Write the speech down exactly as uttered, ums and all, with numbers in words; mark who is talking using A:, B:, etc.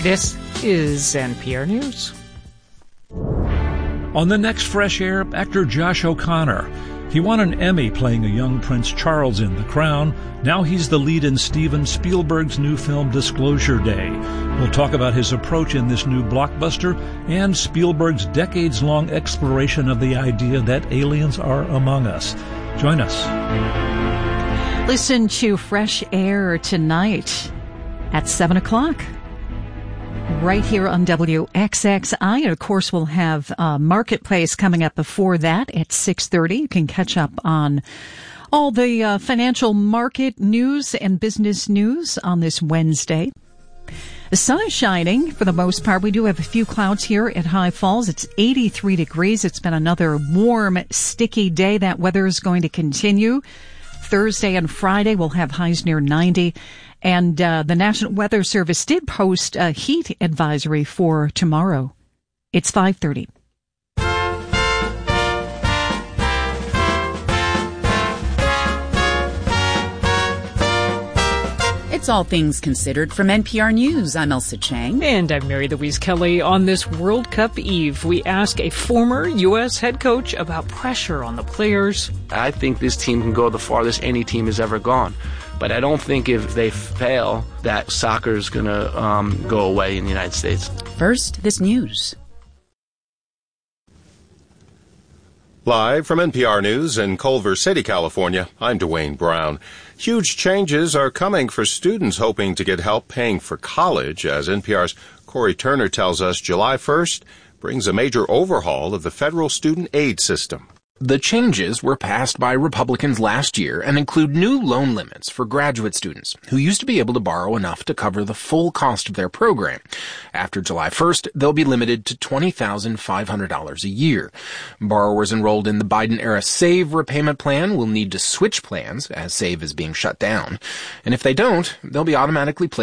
A: This is N P R News.
B: On the next Fresh Air, actor Josh O'Connor. He won an Emmy playing a young Prince Charles in The Crown. Now he's the lead in Steven Spielberg's new film Disclosure Day. We'll talk about his approach in this new blockbuster and Spielberg's decades-long exploration of the idea that aliens are among us. Join us.
C: Listen to Fresh Air tonight at seven o'clock. Right here on W X X I. And of course, we'll have uh, Marketplace coming up before that at six thirty. You can catch up on all the uh, financial market news and business news on this Wednesday. The sun is shining for the most part. We do have a few clouds here at High Falls. It's eighty-three degrees. It's been another warm, sticky day. That weather is going to continue. Thursday and Friday, we'll have highs near ninety. And uh, the National Weather Service did post a heat advisory for tomorrow. It's five thirty.
D: It's All Things Considered from N P R News. I'm Elsa Chang.
A: And I'm Mary Louise Kelly. On this World Cup Eve, we ask a former U S head coach about pressure on the players.
E: I think this team can go the farthest any team has ever gone. But I don't think if they fail that soccer is going to um, go away in the United States.
D: First, this news.
F: Live from N P R News in Culver City, California, I'm Dwayne Brown. Huge changes are coming for students hoping to get help paying for college. As N P R's Corey Turner tells us, July first brings a major overhaul of the federal student aid system.
G: The changes were passed by Republicans last year and include new loan limits for graduate students who used to be able to borrow enough to cover the full cost of their program. After July first, they'll be limited to twenty thousand five hundred dollars a year. Borrowers enrolled in the Biden-era SAVE repayment plan will need to switch plans as SAVE is being shut down. And if they don't, they'll be automatically placed